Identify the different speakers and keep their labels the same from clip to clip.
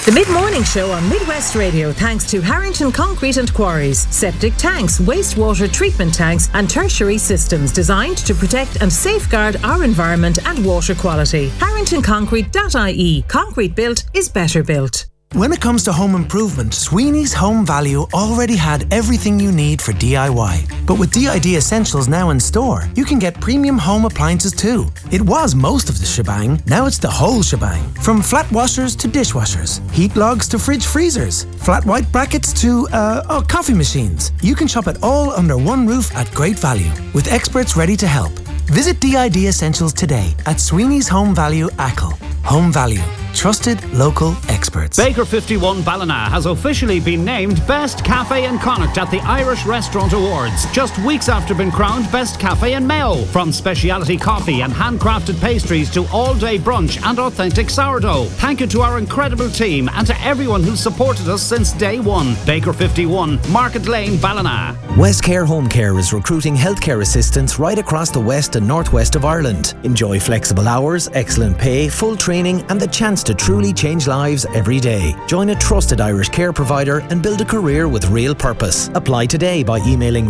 Speaker 1: The Mid-Morning Show on Midwest Radio, thanks to Harrington Concrete and Quarries. Septic tanks, wastewater treatment tanks and tertiary systems designed to protect and safeguard our environment and water quality. HarringtonConcrete.ie. Concrete built is better built.
Speaker 2: When it comes to home improvement, Sweeney's Home Value already had everything you need for DIY. But with DID Essentials now in store, you can get premium home appliances too. It was most of the shebang, now it's the whole shebang. From flat washers to dishwashers, heat logs to fridge freezers, flat white brackets to, coffee machines. You can shop it all under one roof at great value, with experts ready to help. Visit DID Essentials today at Sweeney's Home Value Achill. Home Value. Trusted local experts.
Speaker 3: Baker 51 Ballina has officially been named Best Cafe in Connacht at the Irish Restaurant Awards, just weeks after being crowned Best Cafe in Mayo. From speciality coffee and handcrafted pastries to all-day brunch and authentic sourdough. Thank you to our incredible team and to everyone who's supported us since day one. Baker 51, Market Lane, Ballina.
Speaker 4: Westcare Home Care is recruiting healthcare assistants right across the west and northwest of Ireland. Enjoy flexible hours, excellent pay, full training and the chance to truly change lives every day. Join a trusted Irish care provider and build a career with real purpose. Apply today by emailing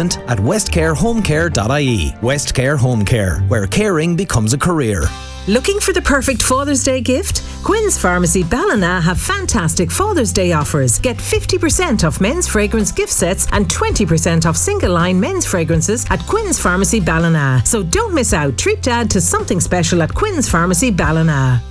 Speaker 4: recruitment@westcarehomecare.ie. Westcare Home Care, where caring becomes a career.
Speaker 1: Looking for the perfect Father's Day gift? Quinn's Pharmacy Ballina have fantastic Father's Day offers. Get 50% off men's fragrance gift sets and 20% off single line men's fragrances at Quinn's Pharmacy Ballina. So don't miss out. Treat Dad to something special at Quinn's Pharmacy Ballina.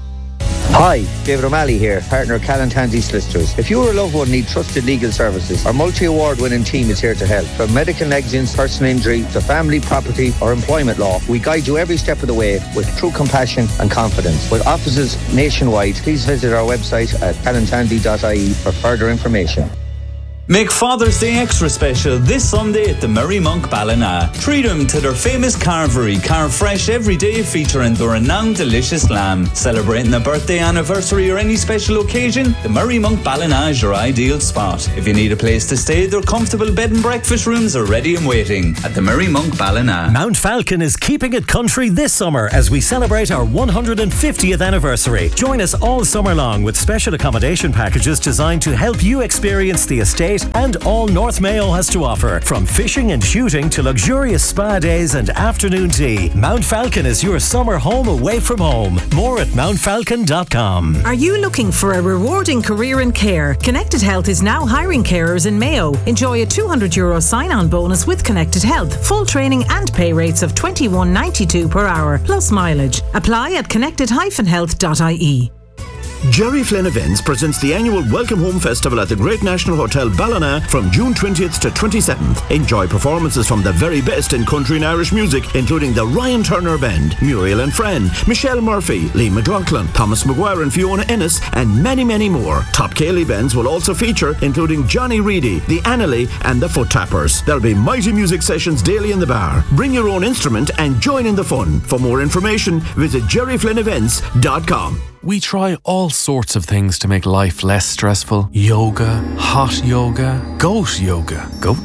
Speaker 5: Hi, David O'Malley here, partner of Callan Tansey Solicitors. If you or a loved one need trusted legal services, our multi-award winning team is here to help. From medical negligence, personal injury, to family, property or employment law, we guide you every step of the way with true compassion and confidence. With offices nationwide, please visit our website at callantandy.ie for further information.
Speaker 6: Make Father's Day extra special this Sunday at the Merry Monk Ballina. Treat them to their famous carvery, carved fresh every day featuring the renowned delicious lamb. Celebrating a birthday, anniversary or any special occasion, the Merry Monk Ballina is your ideal spot. If you need a place to stay, their comfortable bed and breakfast rooms are ready and waiting at the Merry Monk Ballina.
Speaker 7: Mount Falcon is keeping it country this summer as we celebrate our 150th anniversary. Join us all summer long with special accommodation packages designed to help you experience the estate and all North Mayo has to offer. From fishing and shooting to luxurious spa days and afternoon tea, Mount Falcon is your summer home away from home. More at mountfalcon.com.
Speaker 1: Are you looking for a rewarding career in care? Connected Health is now hiring carers in Mayo. Enjoy a €200 sign-on bonus with Connected Health, full training and pay rates of $21.92 per hour, plus mileage. Apply at connected-health.ie.
Speaker 8: Jerry Flynn Events presents the annual Welcome Home Festival at the Great National Hotel Ballina from June 20th to 27th. Enjoy performances from the very best in country and Irish music, including the Ryan Turner Band, Muriel and Fran, Michelle Murphy, Lee McLaughlin, Thomas Maguire and Fiona Ennis, and many, many more. Top Cayley bands will also feature, including Johnny Reedy, the Annalee and the Foot Tappers. There'll be mighty music sessions daily in the bar. Bring your own instrument and join in the fun. For more information, visit jerryflynnevents.com.
Speaker 9: We try all sorts of things to make life less stressful. Yoga, hot yoga, goat yoga.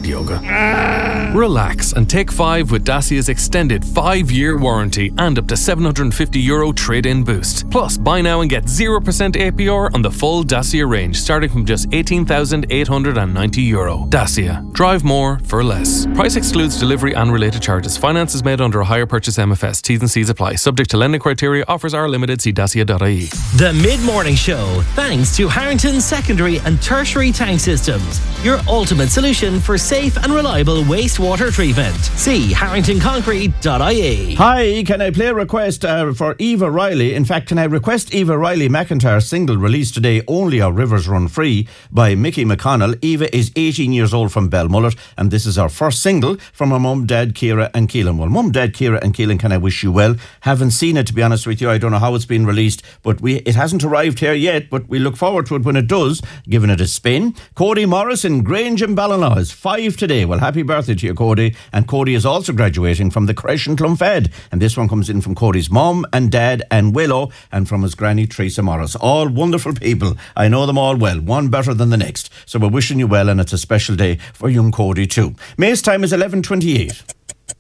Speaker 9: Relax and take 5 with Dacia's extended 5-year warranty and up to €750 trade-in boost. Plus, buy now and get 0% APR on the full Dacia range, starting from just €18,890. Dacia. Drive more for less. Price excludes delivery and related charges. Finance is made under a hire purchase MFS. T's and C's apply. Subject to lending criteria. Offers are limited. See dacia.ie.
Speaker 7: The Mid-Morning Show, thanks to Harrington Secondary and Tertiary Tank Systems, your ultimate solution for safe and reliable wastewater treatment. See harringtonconcrete.ie.
Speaker 8: Hi, can I play a request for Eva Riley? In fact, can I request Eva Riley McIntyre's single released today, Only Our Rivers Run Free, by Mickey McConnell. Eva is 18 years old from Belmullet, and this is our first single from her mum, dad, Ciara and Keelan. Well, mum, dad, Ciara and Keelan, can I wish you well? Haven't seen it, to be honest with you. I don't know how it's been released, but it hasn't arrived here yet, but we look forward to it when it does, giving it a spin. Cody Morris in Grange and Ballina is 5 today. Well, happy birthday to you, Cody. And Cody is also graduating from the creche in Clonfed. And this one comes in from Cody's mum and dad and Willow, and from his granny Teresa Morris. All wonderful people. I know them all well, one better than the next. So we're wishing you well, and it's a special day for young Cody too. May's time is 11:28.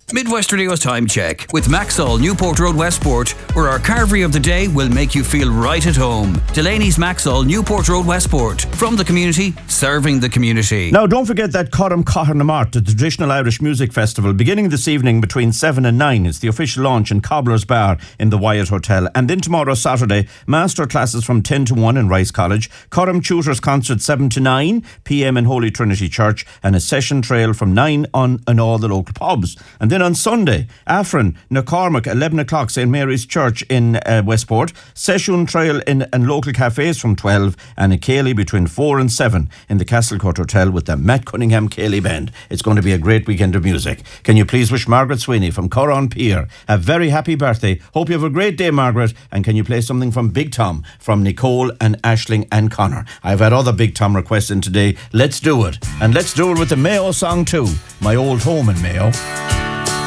Speaker 10: Midwest Radio's time check with Maxall, Newport Road, Westport, where our carvery of the day will make you feel right at home. Delaney's Maxall, Newport Road, Westport. From the community, serving the community.
Speaker 8: Now, don't forget that Corrum Cahar na Mart, the traditional Irish music festival, beginning this evening between 7 and 9. It's the official launch in Cobbler's Bar in the Wyatt Hotel. And then tomorrow, Saturday, master classes from 10 to 1 in Rice College, Corrum Tutors concert 7 to 9 p.m. in Holy Trinity Church, and a session trail from 9 on in all the local pubs. And then on Sunday, Afrin, McCormick, 11 o'clock, St. Mary's Church in Westport, session trail in local cafes from 12, and a Cayley between 4 and 7 in the Castlecourt Hotel with the Matt Cunningham Cayley Band. It's going to be a great weekend of music. Can you please wish Margaret Sweeney from Corran Pier a very happy birthday? Hope you have a great day, Margaret. And can you play something from Big Tom, from Nicole and Aisling and Connor? I've had other Big Tom requests in today. Let's do it. And let's do it with the Mayo song too. My Old Home in Mayo.